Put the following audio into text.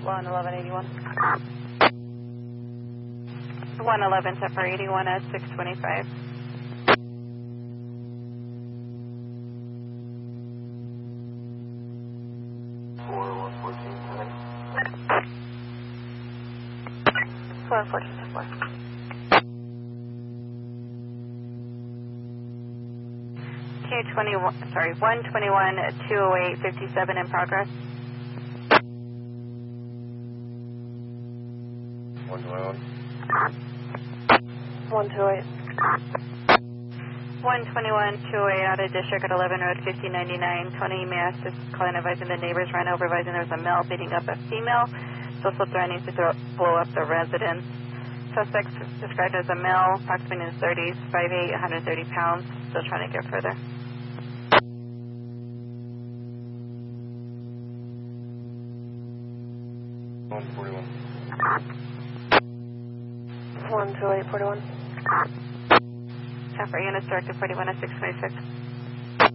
11181. 111 Zephyr 81 at 625. Floor 14 to 4. 121 at 208 57 in progress. 121. 128. 121 208 out of district at 11 road 5099. 20 may assist client advising the neighbors ran over, advising there was a male beating up a female. Also threatening to blow up the residence. Suspect described as a male, approximately in his 30s, 5'8", 130 pounds. Still trying to get further. 141. 12841. Zephyr units directed 41 at 626.